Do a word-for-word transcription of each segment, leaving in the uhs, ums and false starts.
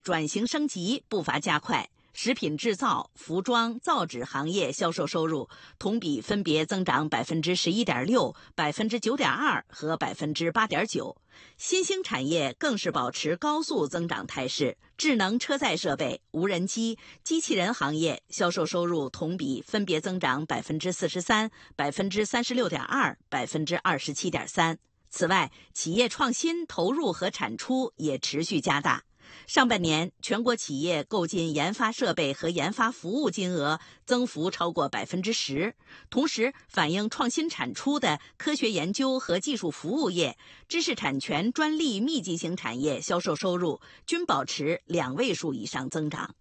转型升级步伐加快。食品制造、服装、造纸行业销售收入同比分别增长百分之十一点六、百分之九点二和百分之八点九。新兴产业更是保持高速增长态势，智能车载设备、无人机、机器人行业销售收入同比分别增长百分之四十三、百分之三十六点二、百分之二十七点三。此外，企业创新投入和产出也持续加大。上半年，全国企业购进研发设备和研发服务金额增幅超过百分之十，同时反映创新产出的科学研究和技术服务业、知识产权专利密集型产业销售收入均保持两位数以上增长。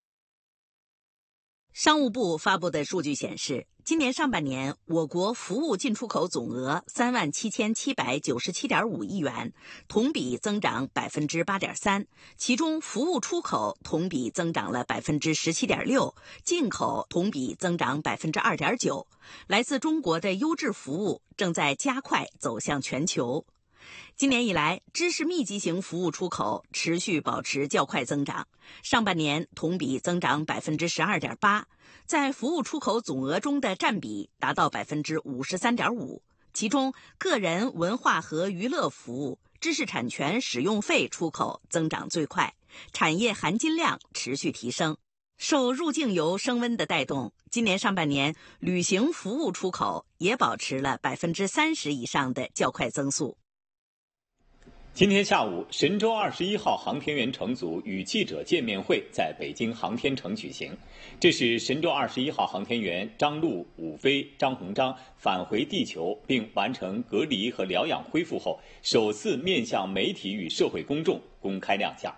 商务部发布的数据显示，今年上半年我国服务进出口总额三万七千七百九十七点五亿元，同比增长百分之八点三，其中服务出口同比增长了百分之十七点六，进口同比增长百分之二点九。来自中国的优质服务正在加快走向全球。今年以来，知识密集型服务出口持续保持较快增长，上半年同比增长百分之十二点八，在服务出口总额中的占比达到百分之五十三点五。其中，个人文化和娱乐服务、知识产权使用费出口增长最快，产业含金量持续提升。受入境游升温的带动，今年上半年旅行服务出口也保持了百分之三十以上的较快增速。 今天下午，神舟二十一号航天员乘组与记者见面会在北京航天城举行。这是神舟二十一号航天员张陆、武飞、张鸿章返回地球并完成隔离和疗养恢复后，首次面向媒体与社会公众公开亮相。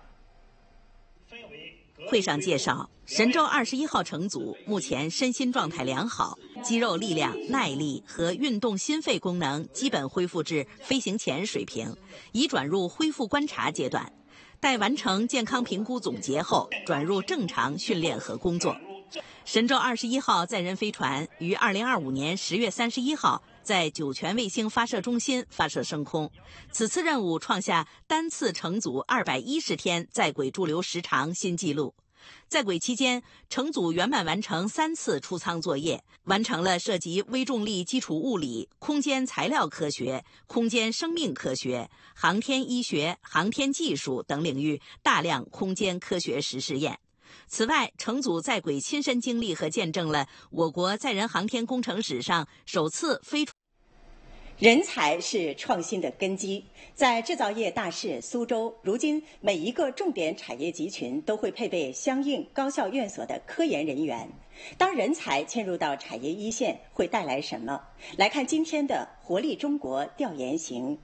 会上介绍，神舟二十一号乘组目前身心状态良好，肌肉力量、耐力和运动心肺功能基本恢复至飞行前水平，已转入恢复观察阶段。待完成健康评估总结后，转入正常训练和工作。神舟二十一号载人飞船于二零二五年十月三十一号在酒泉卫星发射中心发射升空，此次任务创下单次乘组二百一十天在轨驻留时长新纪录。在轨期间，乘组圆满完成三次出舱作业，完成了涉及微重力基础物理、空间材料科学、空间生命科学、航天医学、航天技术等领域大量空间科学实试验。此外，乘组在轨亲身经历和见证了我国载人航天工程史上首次飞出。 人才是创新的根基，在制造业大市苏州，如今每一个重点产业集群都会配备相应高校院所的科研人员。当人才迁入到产业一线，会带来什么？来看今天的活力中国调研行。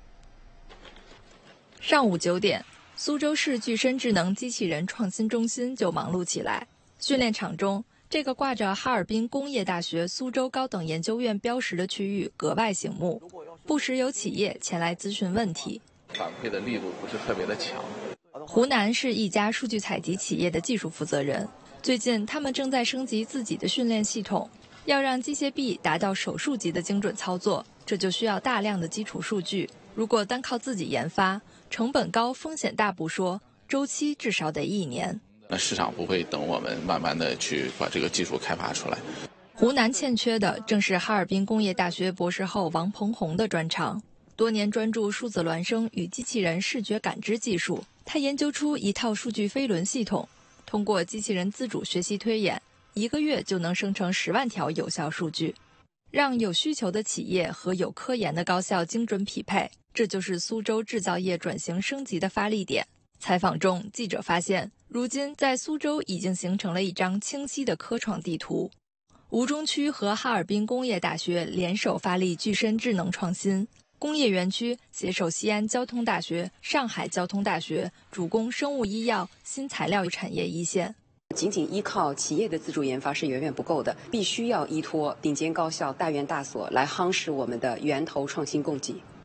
上午九点，苏州市具身智能机器人创新中心就忙碌起来。训练场中，这个挂着哈尔滨工业大学苏州高等研究院标识的区域格外醒目，不时有企业前来咨询问题。 反馈的力度不是特别的强。 湖南是一家数据采集企业的技术负责人，最近他们正在升级自己的训练系统，要让机械臂达到手术级的精准操作，这就需要大量的基础数据。如果单靠自己研发，成本高、风险大不说，周期至少得一年。 那市场不会等我们慢慢的去把这个技术开发出来。 湖南欠缺的正是哈尔滨工业大学博士后王鹏红的专长，多年专注数字孪生与机器人视觉感知技术，他研究出一套数据飞轮系统，通过机器人自主学习推演，一个月就能生成十万条有效数据，让有需求的企业和有科研的高校精准匹配，这就是苏州制造业转型升级的发力点。采访中，记者发现，如今在苏州已经形成了一张清晰的科创地图。吴中区和哈尔滨工业大学联手发力具身智能创新，工业园区携手西安交通大学、上海交通大学，主攻生物医药、新材料产业一线。 仅仅依靠企业的自主研发是远远不够的，必须要依托顶尖高校、大院大所来夯实我们的源头创新供给。